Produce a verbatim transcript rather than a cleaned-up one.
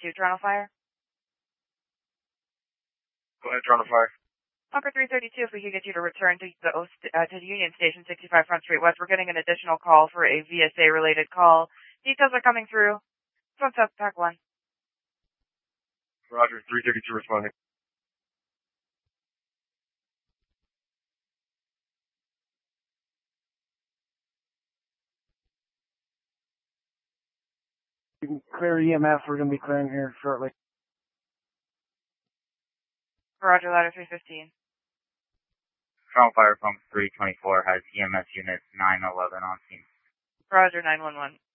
to Toronto Fire. Go ahead, Toronto Fire. Bunker three thirty-two, if we could get you to return to the Ost, uh, to the Union Station, sixty-five Front Street West. We're getting an additional call for a V S A-related call. Details are coming through. What's up, Pack one? Roger, three thirty-two responding. You can clear E M F. We're going to be clearing here shortly. Roger, ladder three fifteen. Toronto Fire Pump three twenty-four has E M S unit nine eleven on scene. Roger, nine one one.